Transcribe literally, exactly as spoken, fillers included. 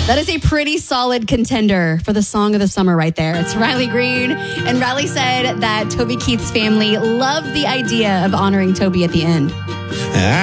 That is a pretty solid contender for the song of the summer right there. It's Riley Green. And Riley said that Toby Keith's family loved the idea of honoring Toby at the end.